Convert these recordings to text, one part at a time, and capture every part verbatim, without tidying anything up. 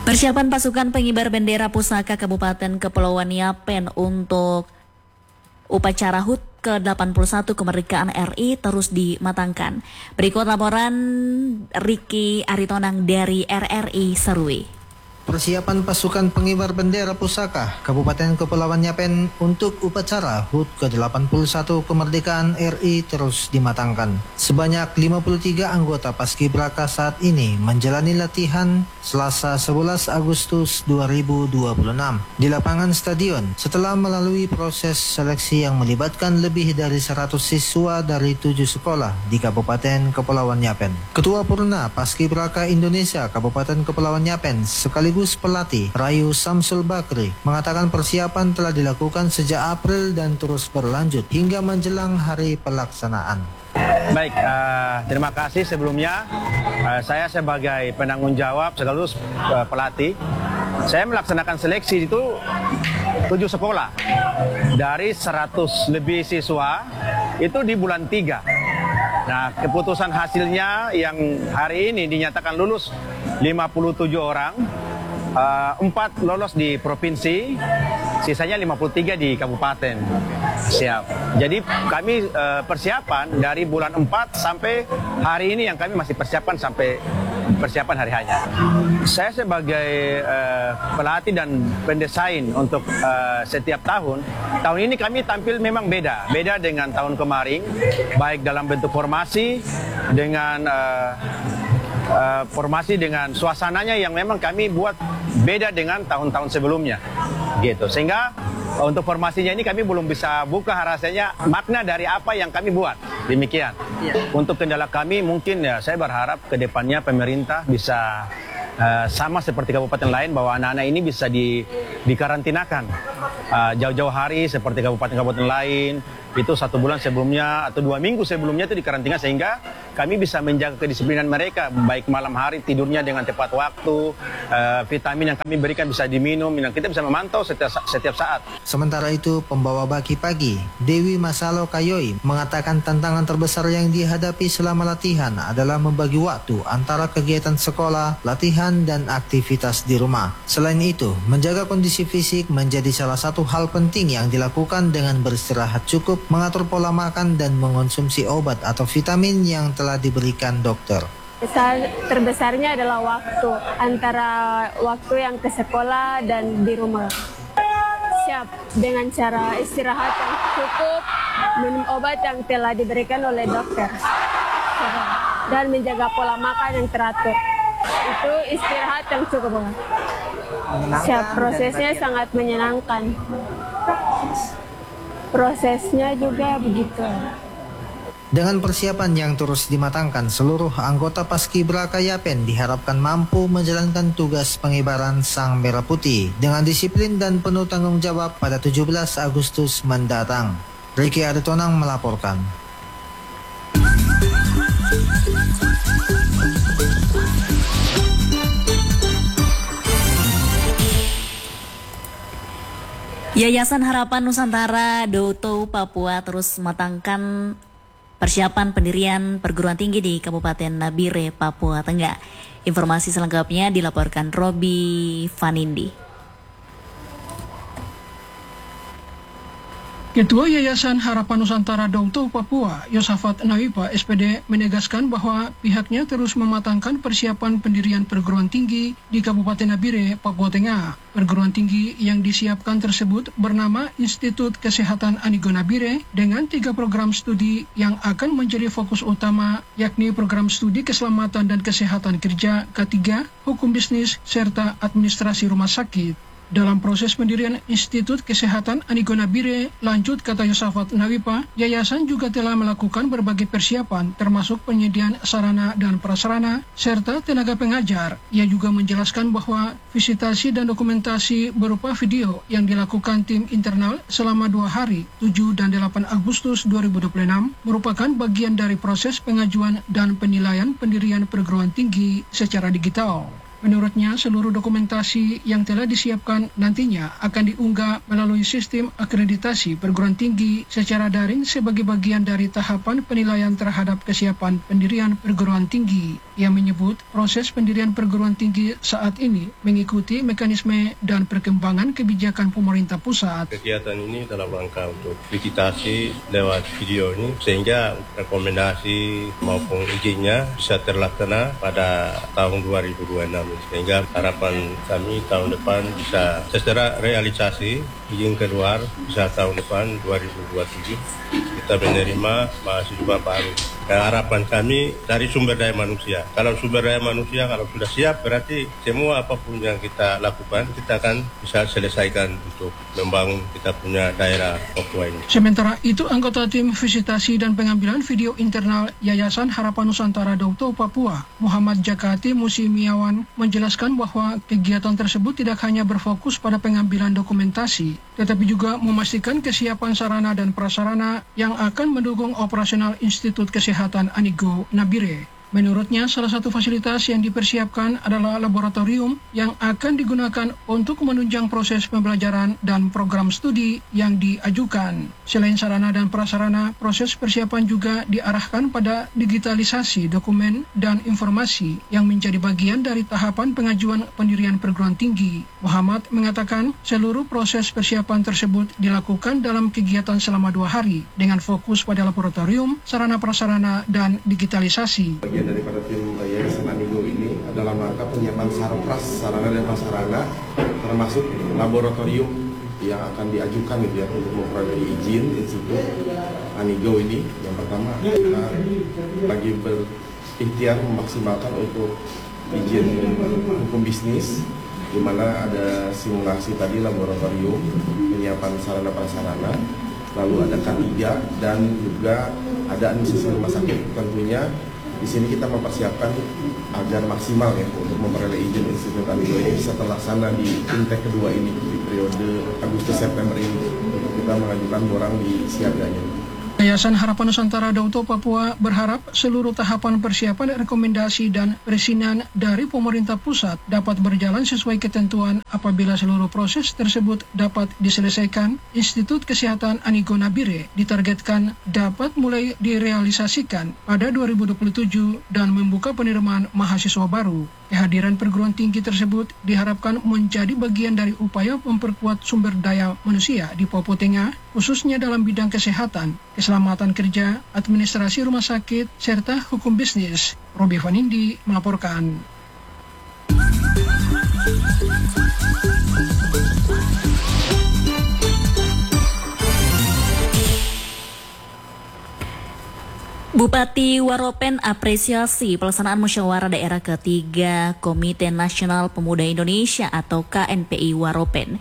Persiapan pasukan pengibar bendera pusaka Kabupaten Kepulauan Yapen untuk upacara H U T ke delapan puluh satu kemerdekaan R I terus dimatangkan. Berikut laporan Ricky Aritonang dari R R I Serui. Persiapan pasukan pengibar bendera pusaka Kabupaten Kepulauan Yapen untuk upacara H U T ke delapan puluh satu kemerdekaan R I terus dimatangkan. Sebanyak lima puluh tiga anggota Paskibraka saat ini menjalani latihan Selasa sebelas Agustus dua ribu dua puluh enam di lapangan stadion setelah melalui proses seleksi yang melibatkan lebih dari seratus siswa dari tujuh sekolah di Kabupaten Kepulauan Yapen. Ketua Purna Paskibraka Indonesia Kabupaten Kepulauan Yapen sekali sekaligus pelatih Rayu Samsul Bakri mengatakan persiapan telah dilakukan sejak April dan terus berlanjut hingga menjelang hari pelaksanaan. Baik, uh, terima kasih sebelumnya. Uh, saya sebagai penanggung jawab sekaligus uh, pelatih, saya melaksanakan seleksi itu tujuh sekolah dari seratus lebih siswa itu di bulan tiga. Nah, keputusan hasilnya yang hari ini dinyatakan lulus lima puluh tujuh orang. Uh, empat lolos di provinsi, sisanya lima puluh tiga di kabupaten. Siap. Jadi kami uh, persiapan dari bulan empat sampai hari ini yang kami masih persiapan sampai persiapan hari hanya. Saya sebagai uh, pelatih dan pendesain untuk uh, setiap tahun, tahun ini kami tampil memang beda, beda dengan tahun kemarin, baik dalam bentuk formasi dengan uh, uh, formasi dengan suasananya yang memang kami buat beda dengan tahun-tahun sebelumnya, gitu. Sehingga untuk formasinya ini kami belum bisa buka rasanya makna dari apa yang kami buat. Demikian. Ya. Untuk kendala kami mungkin ya saya berharap ke depannya pemerintah bisa uh, sama seperti kabupaten lain bahwa anak-anak ini bisa di dikarantinakan uh, jauh-jauh hari seperti kabupaten-kabupaten lain. Itu satu bulan sebelumnya atau dua minggu sebelumnya itu dikarantina sehingga kami bisa menjaga kedisiplinan mereka, baik malam hari tidurnya dengan tepat waktu, uh, vitamin yang kami berikan bisa diminum, dan kita bisa memantau setiap, setiap saat. Sementara itu, pembawa baki pagi Dewi Masalo Kayoi mengatakan tantangan terbesar yang dihadapi selama latihan adalah membagi waktu antara kegiatan sekolah, latihan, dan aktivitas di rumah. Selain itu, menjaga kondisi fisik menjadi salah satu hal penting yang dilakukan dengan beristirahat cukup, mengatur pola makan, dan mengonsumsi obat atau vitamin yang telah diberikan dokter. Besar, terbesarnya adalah waktu, antara waktu yang ke sekolah dan di rumah. Siap dengan cara istirahat yang cukup, minum obat yang telah diberikan oleh dokter, dan menjaga pola makan yang teratur. Itu istirahat yang cukup. Siap, prosesnya sangat menyenangkan. Prosesnya juga begitu. Dengan persiapan yang terus dimatangkan, seluruh anggota Paskibraka Yapen diharapkan mampu menjalankan tugas pengibaran Sang Merah Putih dengan disiplin dan penuh tanggung jawab pada tujuh belas Agustus mendatang. Ricky Aritonang melaporkan. Yayasan Harapan Nusantara Doutou Papua terus matangkan persiapan pendirian perguruan tinggi di Kabupaten Nabire, Papua Tengah. Informasi selengkapnya dilaporkan Robi Vanindi. Ketua Yayasan Harapan Nusantara Doutou Papua, Yosafat Nawipa, S P D, menegaskan bahwa pihaknya terus mematangkan persiapan pendirian perguruan tinggi di Kabupaten Nabire, Papua Tengah. Perguruan tinggi yang disiapkan tersebut bernama Institut Kesehatan Anigo Nabire dengan tiga program studi yang akan menjadi fokus utama, yakni program studi keselamatan dan kesehatan kerja, K tiga, hukum bisnis, serta administrasi rumah sakit. Dalam proses pendirian Institut Kesehatan Anigo Nabire, lanjut kata Yosafat Nawipa, yayasan juga telah melakukan berbagai persiapan, termasuk penyediaan sarana dan prasarana, serta tenaga pengajar. Ia juga menjelaskan bahwa visitasi dan dokumentasi berupa video yang dilakukan tim internal selama dua hari, tujuh dan delapan Agustus dua ribu dua puluh enam, merupakan bagian dari proses pengajuan dan penilaian pendirian perguruan tinggi secara digital. Menurutnya, seluruh dokumentasi yang telah disiapkan nantinya akan diunggah melalui sistem akreditasi perguruan tinggi secara daring sebagai bagian dari tahapan penilaian terhadap kesiapan pendirian perguruan tinggi. Ia menyebut proses pendirian perguruan tinggi saat ini mengikuti mekanisme dan perkembangan kebijakan pemerintah pusat. Kegiatan ini dalam rangka untuk visitasi lewat video ini sehingga rekomendasi maupun izinnya bisa terlaksana pada tahun dua ribu dua puluh enam. Sehingga harapan kami tahun depan bisa secara realisasi izin keluar bisa tahun depan dua ribu dua puluh tujuh kita menerima mahasiswa baru. Dan harapan kami dari sumber daya manusia. Kalau sumber daya manusia kalau sudah siap berarti semua apapun yang kita lakukan kita akan bisa selesaikan untuk membangun kita punya daerah Papua ini. Sementara itu anggota tim visitasi dan pengambilan video internal Yayasan Harapan Nusantara Dauto Papua, Muhammad Jakati Musimiawan, menjelaskan bahwa kegiatan tersebut tidak hanya berfokus pada pengambilan dokumentasi, tetapi juga memastikan kesiapan sarana dan prasarana yang akan mendukung operasional Institut Kesehatan Anigo Nabire. Menurutnya, salah satu fasilitas yang dipersiapkan adalah laboratorium yang akan digunakan untuk menunjang proses pembelajaran dan program studi yang diajukan. Selain sarana dan prasarana, proses persiapan juga diarahkan pada digitalisasi dokumen dan informasi yang menjadi bagian dari tahapan pengajuan pendirian perguruan tinggi. Muhammad mengatakan seluruh proses persiapan tersebut dilakukan dalam kegiatan selama dua hari dengan fokus pada laboratorium, sarana prasarana, dan digitalisasi. Daripada tim Yayasan Anigo ini adalah rangka penyiapan sarpras, sarana dan prasarana, termasuk laboratorium yang akan diajukan gitu ya untuk memperoleh izin Institut Anigo ini. Yang pertama kita lagi berikhtiar memaksimalkan untuk izin hukum bisnis, di mana ada simulasi tadi laboratorium, penyiapan sarana prasarana, lalu ada K tiga dan juga ada administrasi rumah sakit. Tentunya di sini kita mempersiapkan agar maksimal ya untuk memperoleh izin Institut Anigo ini bisa terlaksana di intake kedua ini di periode Agustus September ini untuk kita mengajukan borang di siaganya. Yayasan Harapan Nusantara Dauto Papua berharap seluruh tahapan persiapan rekomendasi dan perizinan dari pemerintah pusat dapat berjalan sesuai ketentuan. Apabila seluruh proses tersebut dapat diselesaikan, Institut Kesehatan Anigo Nabire ditargetkan dapat mulai direalisasikan pada dua ribu dua puluh tujuh dan membuka penerimaan mahasiswa baru. Kehadiran perguruan tinggi tersebut diharapkan menjadi bagian dari upaya memperkuat sumber daya manusia di Papua Tengah, khususnya dalam bidang kesehatan, keselamatan kerja, administrasi rumah sakit, serta hukum bisnis. Robi Vanindi melaporkan. Bupati Waropen apresiasi pelaksanaan musyawarah daerah ketiga Komite Nasional Pemuda Indonesia atau K N P I Waropen.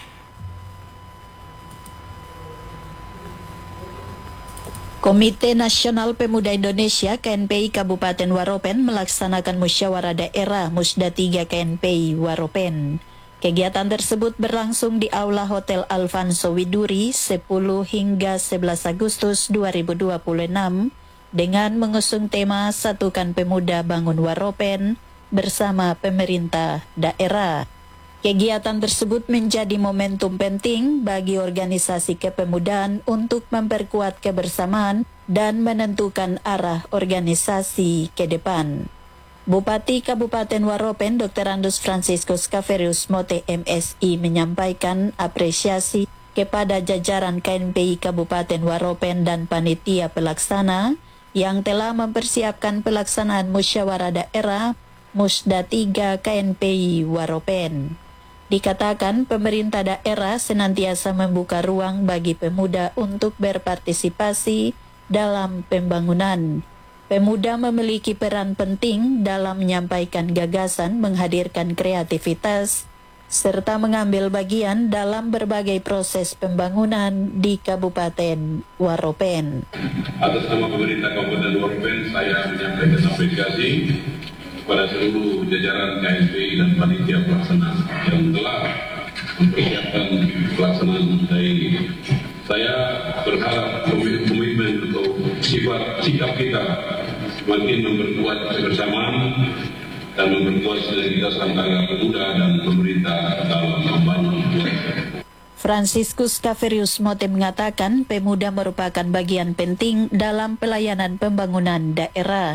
Komite Nasional Pemuda Indonesia K N P I Kabupaten Waropen melaksanakan musyawarah daerah Musda tiga K N P I Waropen. Kegiatan tersebut berlangsung di Aula Hotel Alfonso Widuri sepuluh hingga sebelas Agustus dua ribu dua puluh enam dengan mengusung tema Satukan Pemuda Bangun Waropen bersama pemerintah daerah. Kegiatan tersebut menjadi momentum penting bagi organisasi kepemudaan untuk memperkuat kebersamaan dan menentukan arah organisasi ke depan. Bupati Kabupaten Waropen Doktor Andus Franciscus Kaverius Mote M Si menyampaikan apresiasi kepada jajaran K N P I Kabupaten Waropen dan panitia pelaksana yang telah mempersiapkan pelaksanaan musyawarah daerah Musda tiga K N P I Waropen. Dikatakan pemerintah daerah senantiasa membuka ruang bagi pemuda untuk berpartisipasi dalam pembangunan. Pemuda memiliki peran penting dalam menyampaikan gagasan, menghadirkan kreativitas, serta mengambil bagian dalam berbagai proses pembangunan di Kabupaten Waropen. Atas nama pemerintah Kabupaten Waropen, saya menyampaikan apresiasi kepada seluruh jajaran K N P I dan panitia pelaksana yang telah mempersiapkan pelaksanaan musda ini. Saya berharap komitmen untuk sifat sikap kita semakin memperkuat kebersamaan dan memperkuat sinergitas antara pemuda dan pemerintah dalam membangun Waropen. Franciscus Kaverius Mote mengatakan pemuda merupakan bagian penting dalam pelayanan pembangunan daerah.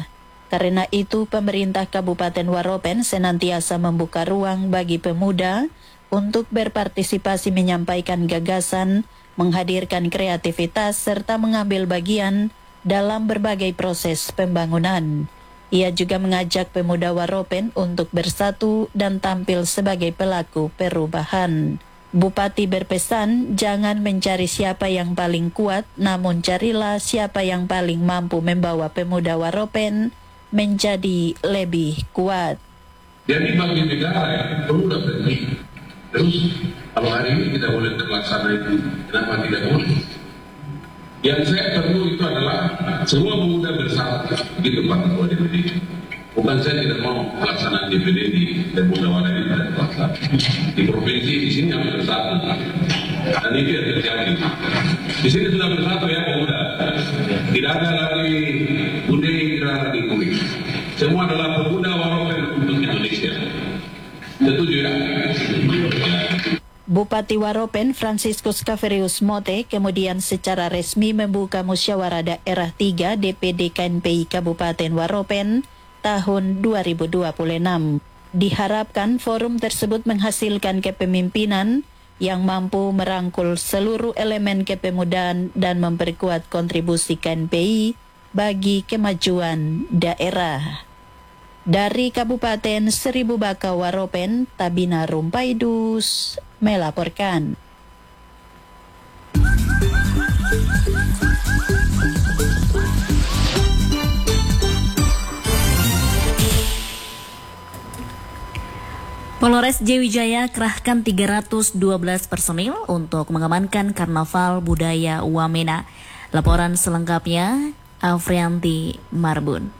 Karena itu, pemerintah Kabupaten Waropen senantiasa membuka ruang bagi pemuda untuk berpartisipasi menyampaikan gagasan, menghadirkan kreativitas, serta mengambil bagian dalam berbagai proses pembangunan. Ia juga mengajak pemuda Waropen untuk bersatu dan tampil sebagai pelaku perubahan. Bupati berpesan, jangan mencari siapa yang paling kuat, namun carilah siapa yang paling mampu membawa pemuda Waropen menjadi lebih kuat. Jadi bagi negara ya, pemuda penting. Terus kalau hari ini tidak boleh terlaksana itu, kenapa tidak boleh? Yang saya perlu itu adalah semua pemuda bersatu di tempat ketua D P D. Bukan saya tidak mau pelaksanaan D P D di pemuda Waropen ini tidak terlaksana. Di provinsi di sini harus bersatu. Dan itu yang terjadi. Di sini sudah bersatu ya pemuda. Tidak ada lagi Bude Indra di kulit. Semua adalah pemuda Waropen untuk Indonesia. Setuju ya? Bupati Waropen Franciscus Kaverius Mote kemudian secara resmi membuka musyawarah daerah tiga D P D K N P I Kabupaten Waropen tahun dua ribu dua puluh enam. Diharapkan forum tersebut menghasilkan kepemimpinan yang mampu merangkul seluruh elemen kepemudaan dan memperkuat kontribusi K N P I bagi kemajuan daerah. Dari Kabupaten Seribu Baka Waropen, Tabina Rumpaidus melaporkan. Polres Jayawijaya kerahkan tiga ratus dua belas personil untuk mengamankan Karnaval Budaya Wamena. Laporan selengkapnya Afrianti Marbun.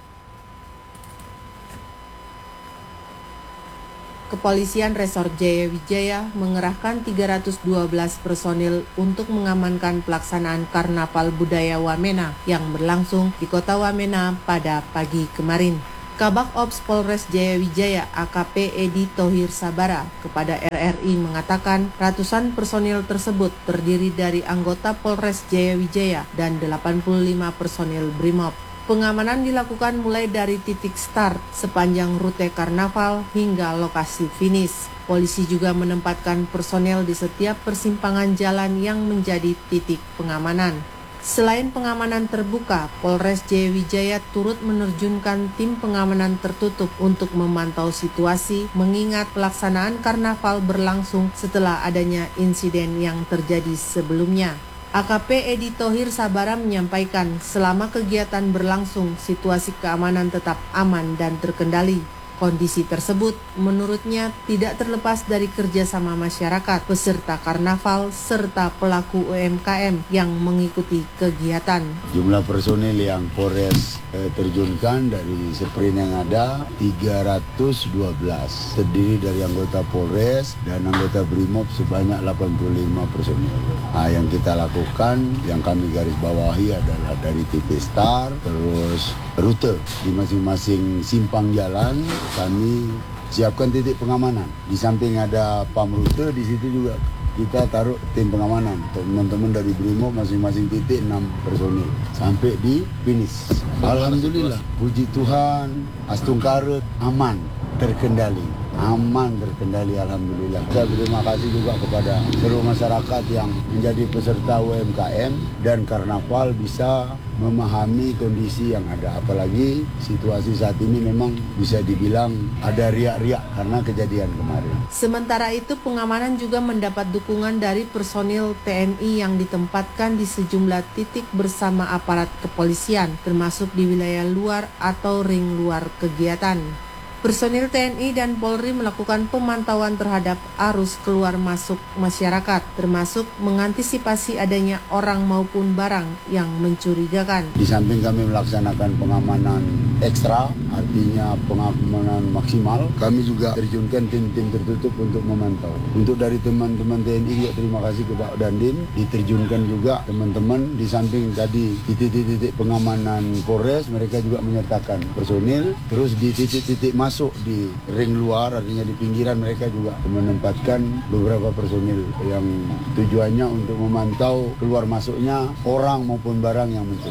Kepolisian Resort Jayawijaya mengerahkan tiga ratus dua belas personil untuk mengamankan pelaksanaan Karnaval Budaya Wamena yang berlangsung di Kota Wamena pada pagi kemarin. Kabak Ops Polres Jayawijaya A K P Edi Thohir Sabara kepada R R I mengatakan ratusan personil tersebut terdiri dari anggota Polres Jayawijaya dan delapan puluh lima personil Brimob. Pengamanan dilakukan mulai dari titik start sepanjang rute karnaval hingga lokasi finish. Polisi juga menempatkan personel di setiap persimpangan jalan yang menjadi titik pengamanan. Selain pengamanan terbuka, Polres Jayawijaya turut menerjunkan tim pengamanan tertutup untuk memantau situasi mengingat pelaksanaan karnaval berlangsung setelah adanya insiden yang terjadi sebelumnya. A K P Edi Thohir Sabara menyampaikan selama kegiatan berlangsung situasi keamanan tetap aman dan terkendali. Kondisi tersebut menurutnya tidak terlepas dari kerjasama masyarakat, peserta karnaval, serta pelaku U M K M yang mengikuti kegiatan. Jumlah personil yang Polres eh, terjunkan dari sprint yang ada tiga ratus dua belas, terdiri dari anggota Polres dan anggota Brimob sebanyak delapan puluh lima personil. Nah, yang kita lakukan, yang kami garis bawahi adalah dari titik start, terus rute di masing-masing simpang jalan. Kami siapkan titik pengamanan. Di samping ada pam rute, di situ juga kita taruh tim pengamanan. Teman-teman dari Brimob masing-masing titik enam personil sampai di finish. Alhamdulillah, puji Tuhan, Astungkaret aman, terkendali. Aman terkendali, alhamdulillah. Saya berterima kasih juga kepada seluruh masyarakat yang menjadi peserta U M K M dan karnaval bisa memahami kondisi yang ada. Apalagi situasi saat ini memang bisa dibilang ada riak-riak karena kejadian kemarin. Sementara itu, pengamanan juga mendapat dukungan dari personil T N I yang ditempatkan di sejumlah titik bersama aparat kepolisian, termasuk di wilayah luar atau ring luar kegiatan. Personil T N I dan Polri melakukan pemantauan terhadap arus keluar masuk masyarakat, termasuk mengantisipasi adanya orang maupun barang yang mencurigakan. Di samping kami melaksanakan pengamanan ekstra, artinya pengamanan maksimal, kami juga terjunkan tim-tim tertutup untuk memantau. Untuk dari teman-teman T N I juga terima kasih ke Pak Dandim, diterjunkan juga teman-teman di samping tadi titik-titik pengamanan Polres, mereka juga menyertakan personil, terus di titik-titik masuk di ring luar, artinya di pinggiran, mereka juga menempatkan beberapa personil yang tujuannya untuk memantau keluar masuknya orang maupun barang yang mencurigakan.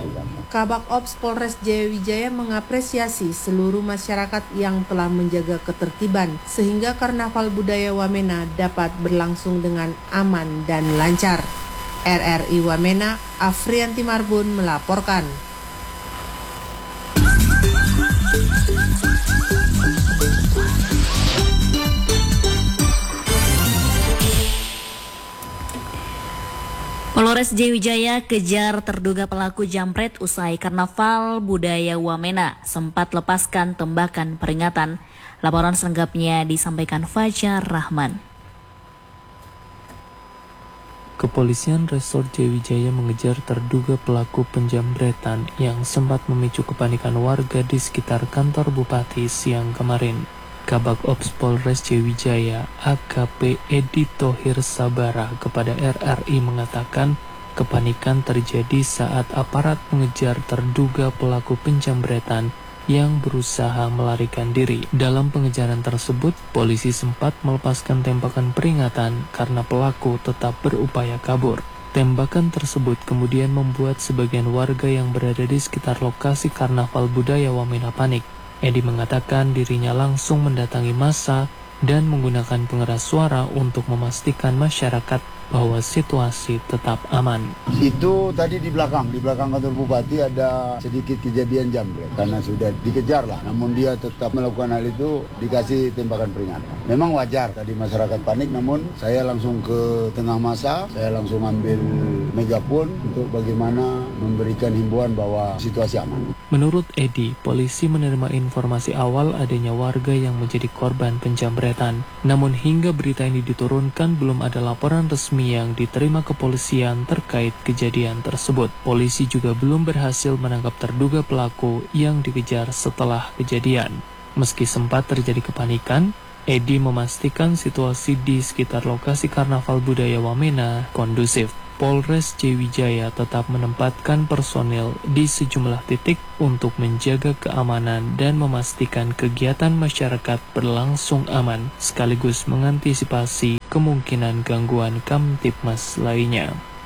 Kabak Ops Polres Jayawijaya mengapresiasi seluruh masyarakat yang telah menjaga ketertiban sehingga Karnaval Budaya Wamena dapat berlangsung dengan aman dan lancar. R R I Wamena, Afrianti Marbun melaporkan. Polres Jayawijaya kejar terduga pelaku jambret usai Karnaval Budaya Wamena, sempat lepaskan tembakan peringatan. Laporan selengkapnya disampaikan Fajar Rahman. Kepolisian Resort Jayawijaya mengejar terduga pelaku penjambretan yang sempat memicu kepanikan warga di sekitar kantor Bupati siang kemarin. Kabak Ops Polres Jayawijaya A K P Edi Thohir Sabara kepada R R I mengatakan kepanikan terjadi saat aparat mengejar terduga pelaku penjambretan yang berusaha melarikan diri. Dalam pengejaran tersebut, polisi sempat melepaskan tembakan peringatan karena pelaku tetap berupaya kabur. Tembakan tersebut kemudian membuat sebagian warga yang berada di sekitar lokasi Karnaval Budaya Wamena panik. Edi mengatakan dirinya langsung mendatangi massa dan menggunakan pengeras suara untuk memastikan masyarakat bahwa situasi tetap aman. Itu tadi di belakang, di belakang kantor Bupati ada sedikit kejadian jambret karena sudah dikejar lah. Namun dia tetap melakukan hal itu, dikasih tembakan peringatan. Memang wajar tadi masyarakat panik, namun saya langsung ke tengah masa, saya langsung ambil megafon untuk bagaimana memberikan himbauan bahwa situasi aman. Menurut Edi, polisi menerima informasi awal adanya warga yang menjadi korban penjambretan. Namun hingga berita ini diturunkan belum ada laporan resmi yang diterima kepolisian terkait kejadian tersebut. Polisi juga belum berhasil menangkap terduga pelaku yang dikejar setelah kejadian. Meski sempat terjadi kepanikan, Edi memastikan situasi di sekitar lokasi Karnaval Budaya Wamena kondusif. Polres Jayawijaya tetap menempatkan personil di sejumlah titik untuk menjaga keamanan dan memastikan kegiatan masyarakat berlangsung aman, sekaligus mengantisipasi kemungkinan gangguan Kamtibmas lainnya.